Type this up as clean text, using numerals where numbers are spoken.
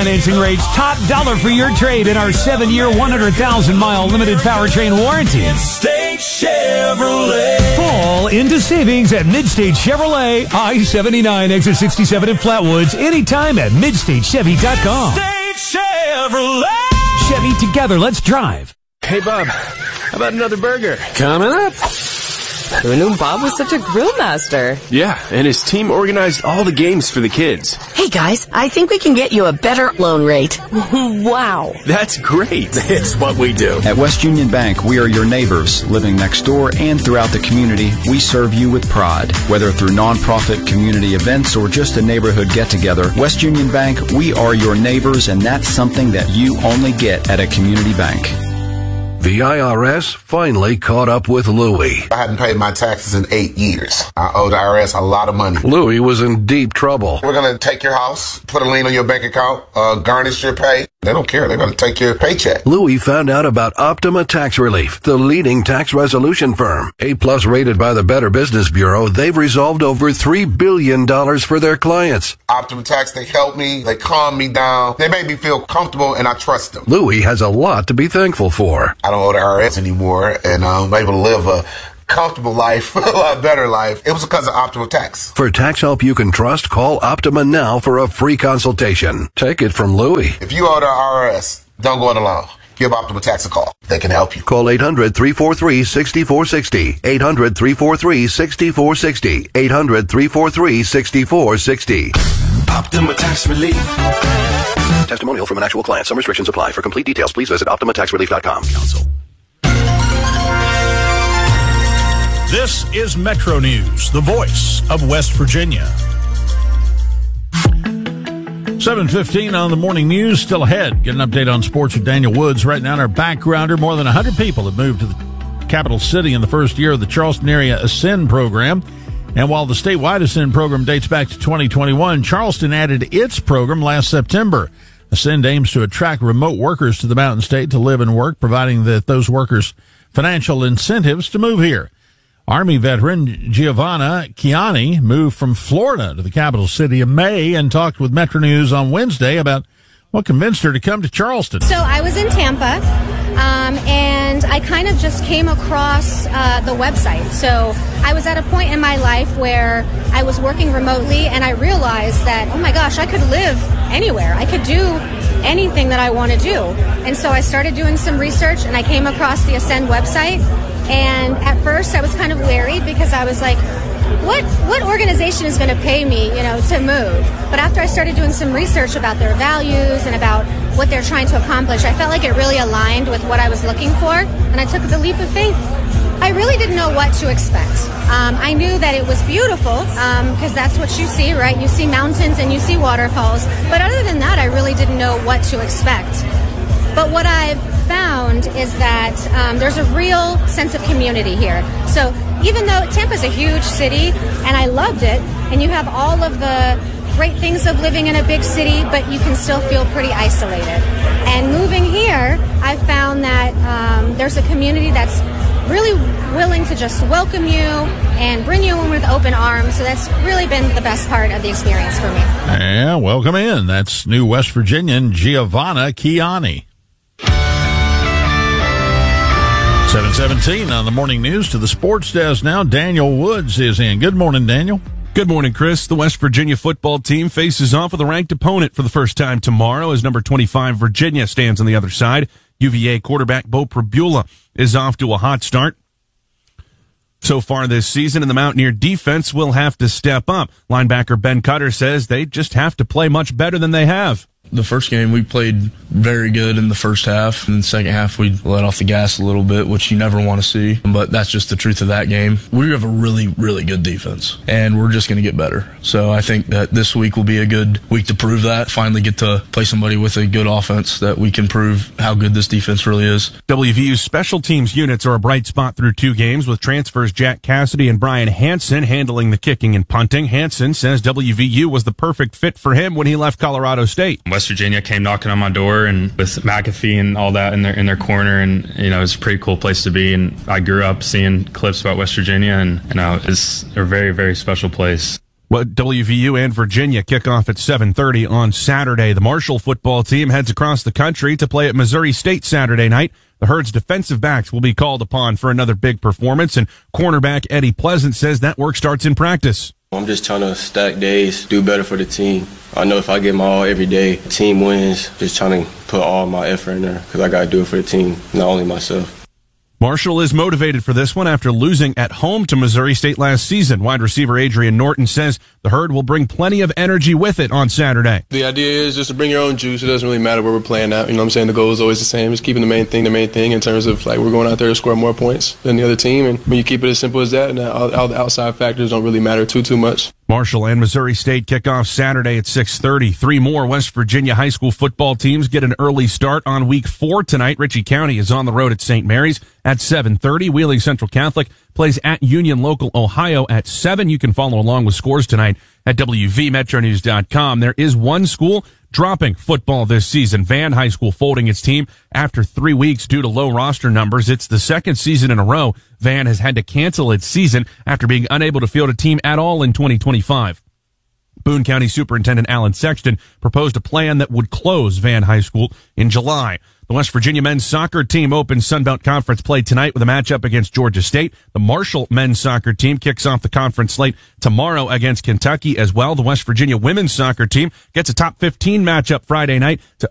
financing rates, top dollar for your trade in our 7-year, 100,000-mile limited powertrain warranty. Midstate Chevrolet. Fall into savings at Midstate Chevrolet, I-79, exit 67 in Flatwoods, anytime at MidstateChevy.com. Midstate Chevrolet. Chevy, together, let's drive. Hey, Bob, how about another burger? Coming up. Who knew Bob was such a grill master? Yeah, and his team organized all the games for the kids. Hey guys, I think we can get you a better loan rate. Wow. That's great. It's what we do. At West Union Bank, we are your neighbors. Living next door and throughout the community, we serve you with pride. Whether through nonprofit community events or just a neighborhood get-together, West Union Bank, we are your neighbors, and that's something that you only get at a community bank. The IRS finally caught up with Louie. I hadn't paid my taxes in 8 years. I owed the IRS a lot of money. Louie was in deep trouble. We're going to take your house, put a lien on your bank account, garnish your pay. They don't care. They're going to take your paycheck. Louie found out about Optima Tax Relief, the leading tax resolution firm. A-plus rated by the Better Business Bureau, they've resolved over $3 billion for their clients. Optima Tax, they help me. They calm me down. They make me feel comfortable, and I trust them. Louie has a lot to be thankful for. I don't owe the IRS anymore, and I'm able to live a comfortable life, a lot better life. It was because of Optima Tax. For tax help you can trust, call Optima now for a free consultation. Take it from Louie. If you owe the IRS, don't go it alone. Give Optima Tax a call. They can help you. Call 800-343-6460. 800-343-6460. 800-343-6460. Optima Tax Relief. Testimonial from an actual client. Some restrictions apply. For complete details, please visit OptimaTaxRelief.com. Counsel. This is Metro News, the voice of West Virginia. 7:15 on the morning news. Still ahead. Get an update on sports with Daniel Woods. Right now in our backgrounder, more than 100 people have moved to the capital city in the first year of the Charleston Area Ascend program. And while the statewide Ascend program dates back to 2021, Charleston added its program last September. Ascend aims to attract remote workers to the Mountain State to live and work, providing that those workers financial incentives to move here. Army veteran Giovanna Chiani moved from Florida to the capital city in May and talked with Metro News on Wednesday about what convinced her to come to Charleston. So I was in Tampa, and I kind of just came across the website. So I was at a point in my life where I was working remotely, and I realized that, oh my gosh, I could live anywhere. I could do anything that I want to do. And so I started doing some research, and I came across the Ascend website. And at first I was kind of wary because I was like, what organization is going to pay me, to move? But after I started doing some research about their values and about what they're trying to accomplish, I felt like it really aligned with what I was looking for, and I took the leap of faith. I really didn't know what to expect. I knew that it was beautiful because that's what you see, right? You see mountains and you see waterfalls. But other than that, I really didn't know what to expect. But what I've found is that there's a real sense of community here. So even though Tampa's a huge city, and I loved it, and you have all of the great things of living in a big city, but you can still feel pretty isolated. And moving here, I found that there's a community that's really willing to just welcome you and bring you in with open arms. So that's really been the best part of the experience for me. Yeah, welcome in. That's new West Virginian Giovanna Chiani. 7:17 on the morning news. To the sports desk now. Daniel Woods is in. Good morning, Daniel. Good morning, Chris. The West Virginia football team faces off with a ranked opponent for the first time tomorrow as number 25 Virginia stands on the other side. UVA quarterback Beau Pribula is off to a hot start so far this season, and the Mountaineer defense will have to step up. Linebacker Ben Cutter says they just have to play much better than they have. The first game, we played very good in the first half. In the second half, we let off the gas a little bit, which you never want to see. But that's just the truth of that game. We have a really, really good defense, and we're just going to get better. So I think that this week will be a good week to prove that. Finally get to play somebody with a good offense that we can prove how good this defense really is. WVU's special teams units are a bright spot through 2 games, with transfers Jack Cassidy and Brian Hansen handling the kicking and punting. Hansen says WVU was the perfect fit for him when he left Colorado State. West Virginia came knocking on my door, and with McAfee and all that in their corner, and it was a pretty cool place to be. And I grew up seeing clips about West Virginia, and it's a very, very special place. Well, WVU and Virginia kick off at 7:30 on Saturday. The Marshall football team heads across the country to play at Missouri State Saturday night. The Herd's defensive backs will be called upon for another big performance, and cornerback Eddie Pleasant says that work starts in practice. I'm just trying to stack days, do better for the team. I know if I give my all every day, the team wins. Just trying to put all my effort in there because I got to do it for the team, not only myself. Marshall is motivated for this one after losing at home to Missouri State last season. Wide receiver Adrian Norton says the Herd will bring plenty of energy with it on Saturday. The idea is just to bring your own juice. It doesn't really matter where we're playing at. You know what I'm saying? The goal is always the same. It's keeping the main thing in terms of like we're going out there to score more points than the other team. And when you keep it as simple as that, and all the outside factors don't really matter too much. Marshall and Missouri State kick off Saturday at 6:30. 3 more West Virginia high school football teams get an early start on week 4 tonight. Ritchie County is on the road at St. Mary's at 7:30. Wheeling Central Catholic plays at Union Local Ohio at 7. You can follow along with scores tonight at WVMetroNews.com. There is one school dropping football this season. Van High School folding its team after 3 weeks due to low roster numbers. It's the second season in a row Van has had to cancel its season after being unable to field a team at all in 2025. Boone County Superintendent Alan Sexton proposed a plan that would close Van High School in July. The West Virginia men's soccer team opens Sunbelt Conference play tonight with a matchup against Georgia State. The Marshall men's soccer team kicks off the conference slate tomorrow against Kentucky as well. The West Virginia women's soccer team gets a top 15 matchup Friday night to